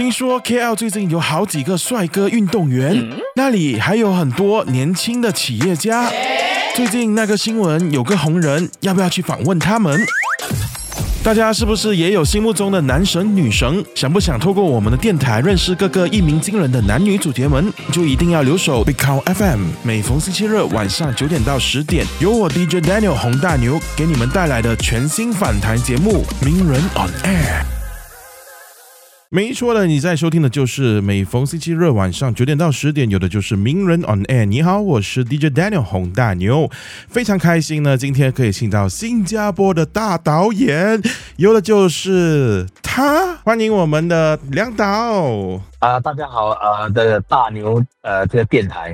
听说 KL 最近有好几个帅哥运动员，那里还有很多年轻的企业家。最近那个新闻有个红人，要不要去访问他们？大家是不是也有心目中的男神女神？想不想透过我们的电台认识各个一鸣惊人的男女主角们？就一定要留守 Big Count FM， 每逢星期日晚上9点到10点，由我 DJ Daniel 洪大牛给你们带来的全新访谈节目《名人 on Air》。没错了，你在收听的就是每逢星期日晚上9点到10点有的就是名人 on air。 你好，我是 DJ Daniel 洪大牛，非常开心呢，今天可以请到新加坡的大导演，有的就是他，欢迎我们的梁导。 大家好，的大牛这个电台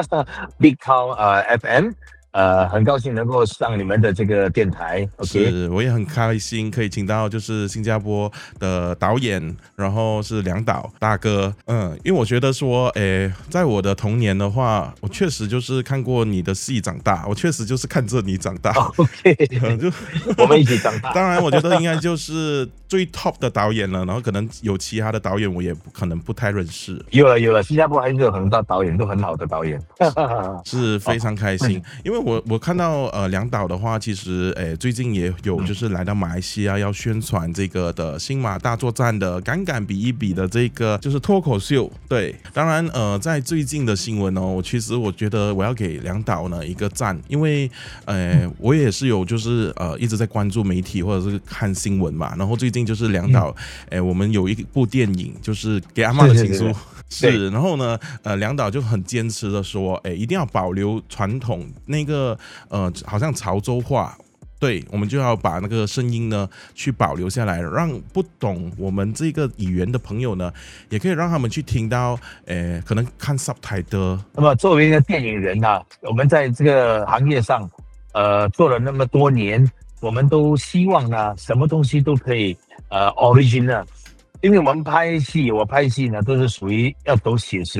Big Count FM。很高兴能够上你们的这个电台 ，OK， 是，我也很开心可以请到就是新加坡的导演，然后是梁导大哥，因为我觉得说，在我的童年的话，我确实就是看过你的戏长大，我确实就是看着你长大 ，OK， 就我们一起长大。 当然，我觉得应该就是最 top 的导演了，然后可能有其他的导演我也可能不太认识。 有了，新加坡还是有很多导演，都很好的导演， 是非常开心，因为我看到梁导的话，其实最近也有就是来到马来西亚要宣传这个的新马大作战的敢敢比一比的这个就是脱口秀。对，当然在最近的新闻哦，其实我觉得我要给梁导呢一个赞，因为我也是有就是一直在关注媒体或者是看新闻嘛，然后最近就是梁导我们有一部电影就是给阿嬷的情书。是，然后呢，梁导就很坚持的说，一定要保留传统那个好像潮州话，对，我们就要把那个声音呢去保留下来，让不懂我们这个语言的朋友呢，也可以让他们去听到，可能看 subtitle。那么作为一个电影人啊，我们在这个行业上，做了那么多年，我们都希望呢，什么东西都可以original。因为我拍戏呢，都是属于要走写实